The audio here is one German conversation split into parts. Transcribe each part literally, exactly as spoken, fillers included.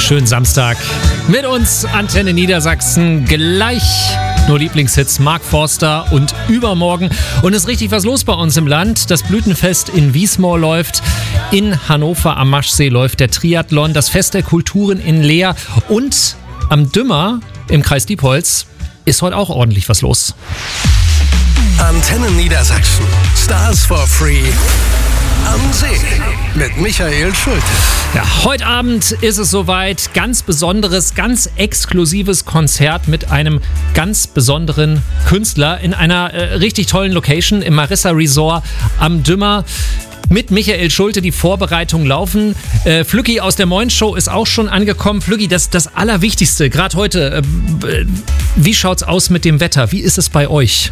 schönen Samstag. Mit uns Antenne Niedersachsen, gleich nur Lieblingshits Mark Forster und übermorgen. Und es ist richtig was los bei uns im Land. Das Blütenfest in Wiesmoor läuft. In Hannover am Maschsee läuft der Triathlon. Das Fest der Kulturen in Leer. Und am Dümmer im Kreis Diepholz ist heute auch ordentlich was los. Antenne Niedersachsen. Stars for Free. Am See mit Michael Schulte. Ja, heute Abend ist es soweit. Ganz besonderes, ganz exklusives Konzert mit einem ganz besonderen Künstler in einer äh, richtig tollen Location im Marissa Resort am Dümmer. Mit Michael Schulte die Vorbereitungen laufen. Äh, Flücki aus der Moin Show ist auch schon angekommen. Flücki, das das Allerwichtigste, gerade heute. Äh, wie schaut's aus mit dem Wetter? Wie ist es bei euch?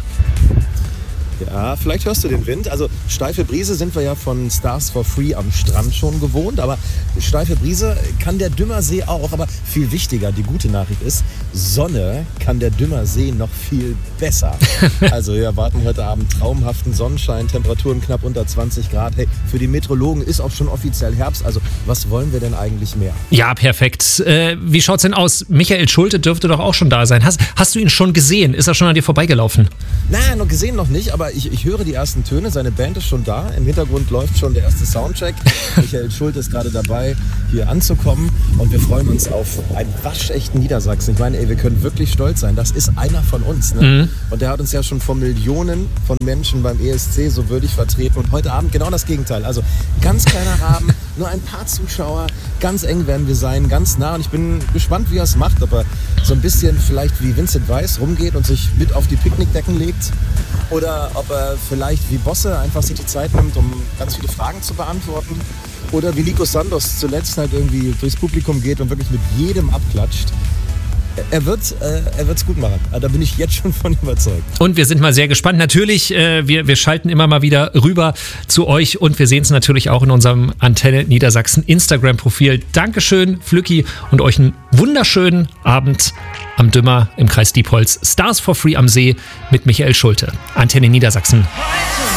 Ja, vielleicht hörst du den Wind. Also steife Brise sind wir ja von Stars for Free am Strand schon gewohnt, aber steife Brise kann der Dümmersee auch. Aber viel wichtiger, die gute Nachricht ist, Sonne kann der Dümmersee noch viel besser. Also wir erwarten heute Abend traumhaften Sonnenschein, Temperaturen knapp unter zwanzig Grad. Hey, für die Meteorologen ist auch schon offiziell Herbst. Also was wollen wir denn eigentlich mehr? Ja, perfekt. Äh, wie schaut's denn aus? Michael Schulte dürfte doch auch schon da sein. Hast, hast du ihn schon gesehen? Ist er schon an dir vorbeigelaufen? Nein, noch gesehen noch nicht, aber ich, ich höre die ersten Töne. Seine Band ist schon da. Im Hintergrund läuft schon der erste Soundcheck. Michael Schulte ist gerade dabei, hier anzukommen. Und wir freuen uns auf einen waschechten Niedersachsen. Ich meine, ey, wir können wirklich stolz sein. Das ist einer von uns. Ne? Mhm. Und der hat uns ja schon vor Millionen von Menschen beim E S C so würdig vertreten. Und heute Abend genau das Gegenteil. Also ganz kleiner Rahmen, nur ein paar Zuschauer. Ganz eng werden wir sein, ganz nah. Und ich bin gespannt, wie er es macht. Ob er so ein bisschen vielleicht wie Vincent Weiss rumgeht und sich mit auf die Picknickdecken legt. Oder ob er vielleicht wie Bosse einfach sich die Zeit nimmt, um ganz viele Fragen zu beantworten. Oder wie Nico Santos zuletzt halt irgendwie durchs Publikum geht und wirklich mit jedem abklatscht. Er wird äh, er wird's gut machen. Da bin ich jetzt schon von überzeugt. Und wir sind mal sehr gespannt. Natürlich, äh, wir, wir schalten immer mal wieder rüber zu euch und wir sehen es natürlich auch in unserem Antenne Niedersachsen Instagram-Profil. Dankeschön, Flücki, und euch einen wunderschönen Abend am Dümmer im Kreis Diepholz. Stars for Free am See mit Michael Schulte. Antenne Niedersachsen.